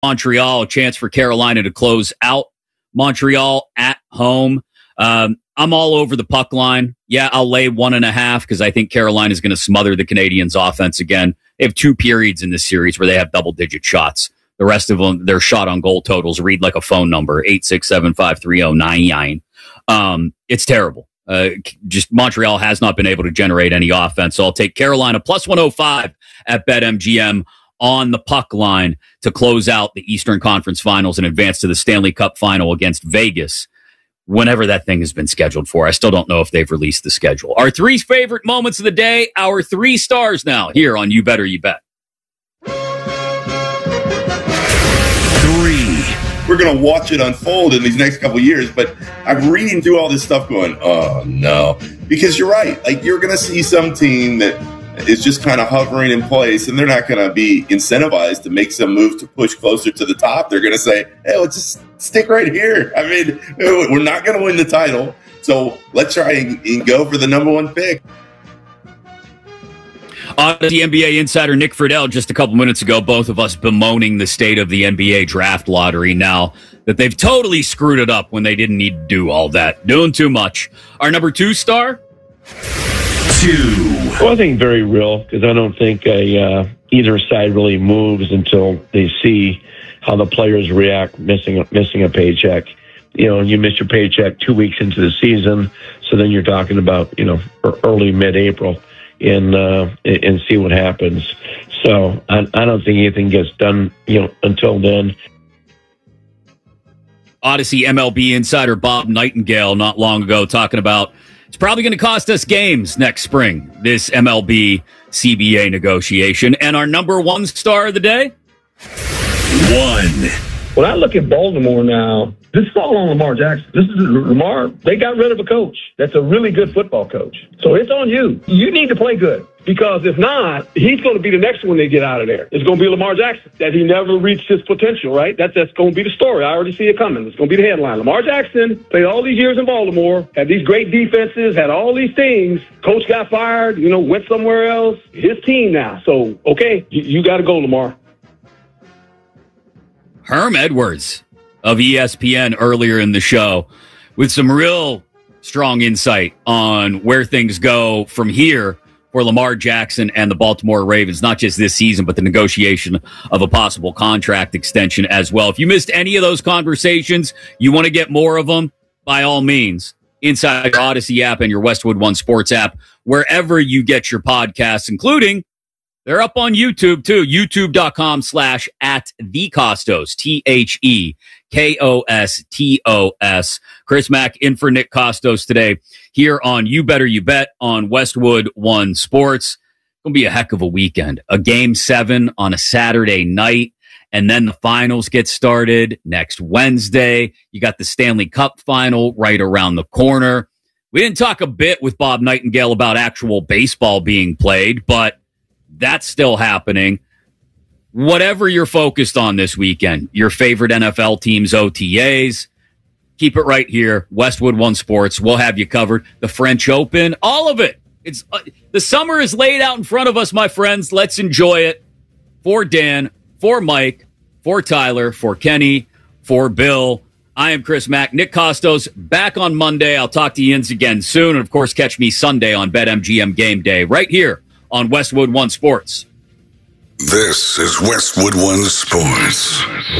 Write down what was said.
Montreal, a chance for Carolina to close out Montreal at home. I'm all over the puck line. Yeah, I'll lay 1.5 because I think Carolina is going to smother the Canadiens' offense again. They have 2 periods in this series where they have double-digit shots. The rest of them, their shot on goal totals read like a phone number, 867-530-99. It's terrible. Just Montreal has not been able to generate any offense. So I'll take Carolina plus 105 at BetMGM on the puck line to close out the Eastern Conference Finals and advance to the Stanley Cup Final against Vegas whenever that thing has been scheduled for. I still don't know if they've released the schedule. Our 3 favorite moments of the day, our 3 stars now here on You Better You Bet. 3. We're going to watch it unfold in these next couple of years, but I'm reading through all this stuff going, oh, no. Because you're right. Like, you're going to see some team that is just kind of hovering in place, and they're not going to be incentivized to make some move to push closer to the top. They're going to say, hey, let's just stick right here. I mean, we're not going to win the title, so let's try and go for the number 1 pick. The NBA insider Nick Friedel just a couple minutes ago, both of us bemoaning the state of the NBA draft lottery now that they've totally screwed it up when they didn't need to do all that. Doing too much. Our number 2 star? 2. Well, I think very real, because I don't think either side really moves until they see how the players react missing a paycheck. You know, you miss your paycheck 2 weeks into the season, so then you're talking about, early mid-April and see what happens. So I don't think anything gets done, until then. Odyssey MLB insider Bob Nightingale not long ago talking about it's probably going to cost us games next spring, this MLB CBA negotiation. And our number 1 star of the day? 1. When I look at Baltimore now, this is all on Lamar Jackson. This is Lamar. They got rid of a coach that's a really good football coach. So it's on you. You need to play good, because if not, he's going to be the next one they get out of there. It's going to be Lamar Jackson, that he never reached his potential, right? That's going to be the story. I already see it coming. It's going to be the headline. Lamar Jackson played all these years in Baltimore, had these great defenses, had all these things. Coach got fired, went somewhere else. His team now. So, okay, you got to go, Lamar. Herm Edwards of ESPN earlier in the show with some real strong insight on where things go from here for Lamar Jackson and the Baltimore Ravens, not just this season, but the negotiation of a possible contract extension as well. If you missed any of those conversations, you want to get more of them, by all means, inside your Odyssey app and your Westwood One Sports app, wherever you get your podcasts, including they're up on YouTube, too. YouTube.com/@thecostos, TheKostos. Chris Mack in for Nick Costos today here on You Better You Bet on Westwood One Sports. It's going to be a heck of a weekend. A Game 7 on a Saturday night, and then the finals get started next Wednesday. You got the Stanley Cup final right around the corner. We didn't talk a bit with Bob Nightingale about actual baseball being played, but that's still happening. Whatever you're focused on this weekend, your favorite NFL teams, OTAs, keep it right here. Westwood One Sports. We'll have you covered. The French Open, all of it. It's the summer is laid out in front of us, my friends. Let's enjoy it. For Dan, for Mike, for Tyler, for Kenny, for Bill. I am Chris Mack. Nick Costos back on Monday. I'll talk to you again soon. And, of course, catch me Sunday on BetMGM Game Day right here on Westwood One Sports. This is Westwood One Sports.